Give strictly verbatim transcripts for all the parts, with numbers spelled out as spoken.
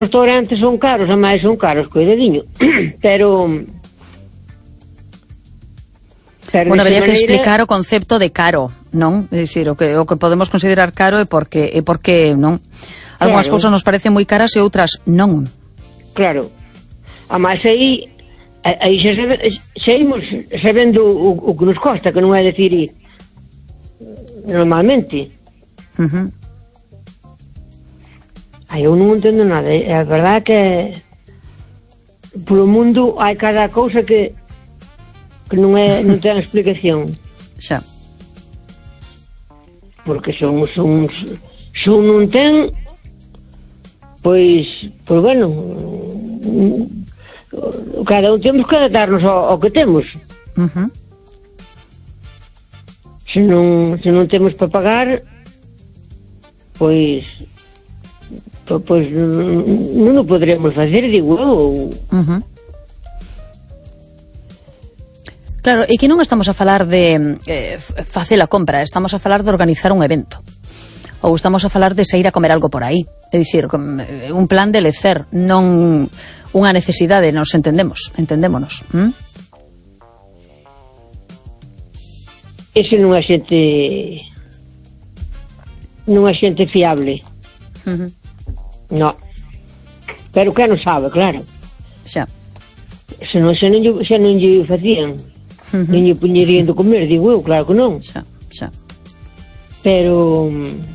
restaurantes son caros, a máis son caros, cuidadiño. Pero... pero bueno, habría que maneira... explicar o concepto de caro, non? É dicir, o que, o que podemos considerar caro é porque, é porque non? Algúnas claro. cousas nos parecen moi caras e outras non. Claro. A máis aí, aí xa, xa imos sabendo o, o que nos costa, que non é decir normalmente. Uh-huh. Aí eu non entendo nada. É a verdade que polo mundo hai cada cousa que que non é non ten explicación. Xa. Porque son son son non ten pois pois bueno, cada un temos que adaptarnos ao, ao que temos. Uh-huh. Se non se non temos para pagar, pois pois non o poderemos facer, digo eu. Uh-huh. Claro, e que non estamos a falar de eh, facer a compra, estamos a falar de organizar un evento, ou estamos a falar de sair a comer algo por aí, é dicir, un plan de lecer, non unha necesidade, nos entendemos, entendémonos. ¿Mm? Ese non é xente non é xente fiable. Uh-huh. No, pero que non sabe, claro. Xa. Se non, xa non, xa non lle facían, uh-huh. non lle puñerían de comer, digo eu, claro que non. Xa, xa. Pero,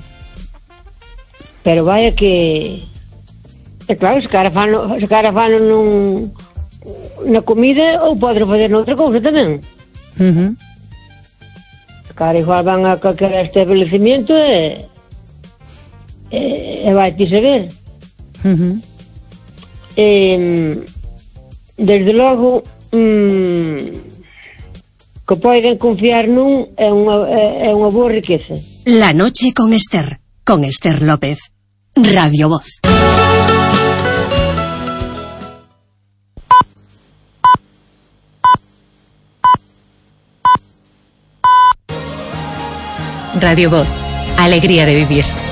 pero vaya que, é claro, se cara fano, se cara fano nun, na comida, ou poden fazer noutra cousa tamén. Uh-huh. Se cara igual van a calquera establecimiento e, e, e vai ti saber. Uh-huh. E, desde logo mmm, que poden confiar nun é unha, é unha boa riqueza. La noche con Ester, con Ester López, Radio Voz. Radio Voz, alegría de vivir.